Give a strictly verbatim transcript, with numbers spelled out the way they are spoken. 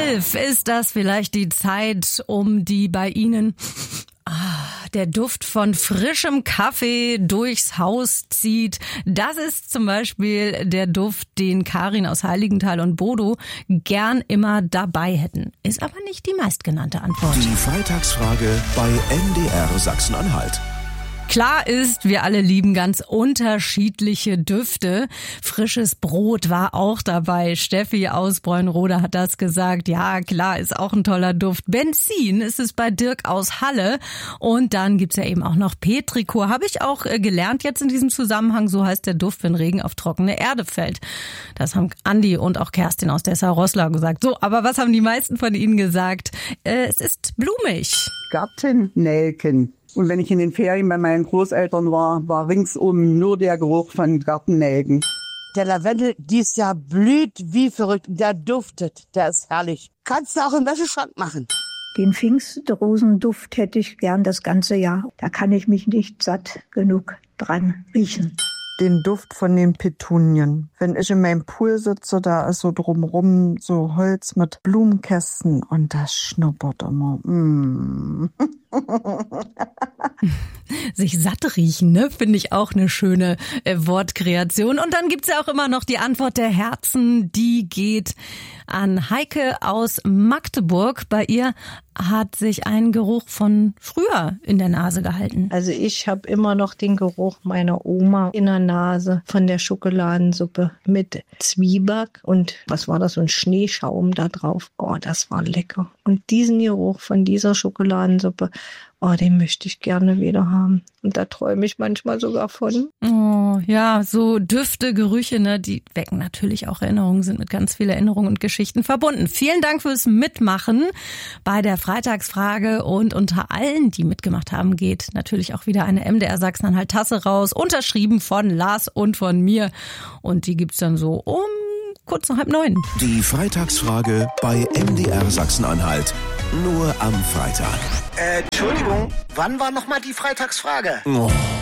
elf ist das vielleicht die Zeit, um die bei Ihnen ah, der Duft von frischem Kaffee durchs Haus zieht. Das ist zum Beispiel der Duft, den Karin aus Heiligenthal und Bodo gern immer dabei hätten. Ist aber nicht die meistgenannte Antwort. Die Freitagsfrage bei M D R Sachsen-Anhalt. Klar ist, wir alle lieben ganz unterschiedliche Düfte. Frisches Brot war auch dabei. Steffi aus Bräunrode hat das gesagt. Ja, klar, ist auch ein toller Duft. Benzin ist es bei Dirk aus Halle. Und dann gibt's ja eben auch noch Petrichor. Habe ich auch gelernt jetzt in diesem Zusammenhang. So heißt der Duft, wenn Regen auf trockene Erde fällt. Das haben Andi und auch Kerstin aus Dessau-Roßlau gesagt. So, aber was haben die meisten von Ihnen gesagt? Äh, es ist blumig. Gartennelken. Und wenn ich in den Ferien bei meinen Großeltern war, war ringsum nur der Geruch von Gartennelken. Der Lavendel dieses Jahr blüht wie verrückt. Der duftet, der ist herrlich. Kannst du auch im Wäscheschrank machen. Den Pfingstrosenduft hätte ich gern das ganze Jahr. Da kann ich mich nicht satt genug dran riechen. Den Duft von den Petunien. Wenn ich in meinem Pool sitze, da ist so drumrum so Holz mit Blumenkästen und das schnuppert immer. Mm. Sich satt riechen, ne, finde ich auch eine schöne äh, Wortkreation. Und dann gibt's ja auch immer noch die Antwort der Herzen, die geht an Heike aus Magdeburg. Bei ihr hat sich ein Geruch von früher in der Nase gehalten. Also ich habe immer noch den Geruch meiner Oma in der Nase von der Schokoladensuppe mit Zwieback und was war das, so ein Schneeschaum da drauf. Oh, das war lecker. Und diesen Geruch von dieser Schokoladensuppe, oh, den möchte ich gerne wieder haben. Und da träume ich manchmal sogar von. Oh, ja, so Düfte, Gerüche, ne, die wecken natürlich auch Erinnerungen, sind mit ganz vielen Erinnerungen und Geschichten verbunden. Vielen Dank fürs Mitmachen bei der Freitagsfrage und unter allen, die mitgemacht haben, geht natürlich auch wieder eine M D R Sachsen-Anhalt Tasse raus, unterschrieben von Lars und von mir. Und die gibt's dann so um kurz nach halb neun. Die Freitagsfrage bei M D R Sachsen-Anhalt. Nur am Freitag. Äh, Entschuldigung, wann war nochmal die Freitagsfrage? Oh.